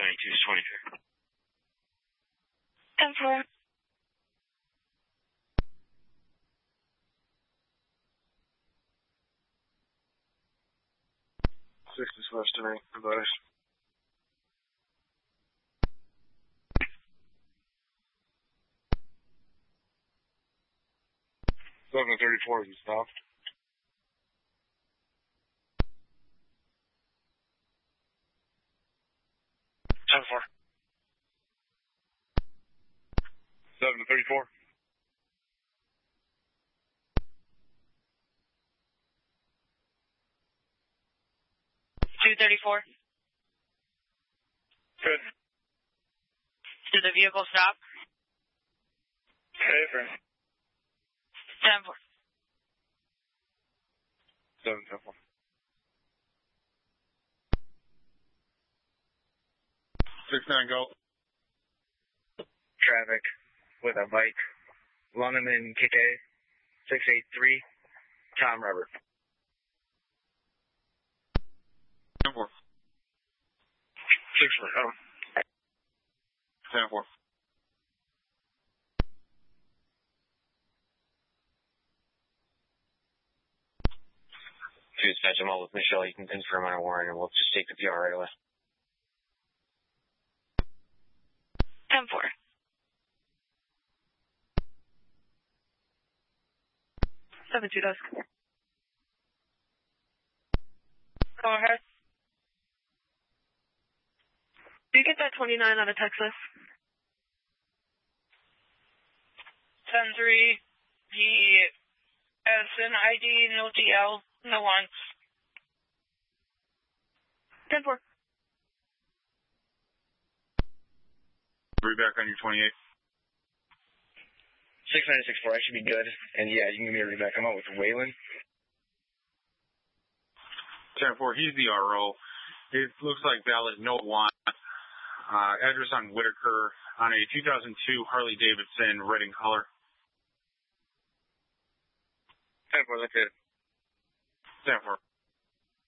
92 is 10-4. 6 is west to me. Advice. Seven 34 is stopped. Ten four. 7 34. 234. Good. Did the vehicle stop? Okay, friend. 10-4. 7 10 4. 6-9 go. Traffic with a bike. Lunneman KK 683. Tom Robert. 10 4. 6 for Adam. 10 4. Dispatch, I'm all with Michelle. You can confirm on a warrant, and we'll just take the PR right away. 10-4. 7-2 dusk. Go ahead. Do you get that 29 out of Texas? 10-3, GSN ID, no DL, no wants. 10-4. Be back on your 28. 6964, I should be good. And yeah, you can give me a read back. I'm out with Waylon. 10 4. He's the RO. It looks like valid note 1. Address on Whitaker on a 2002 Harley Davidson, red in color. 10 4, that's it. 10 4.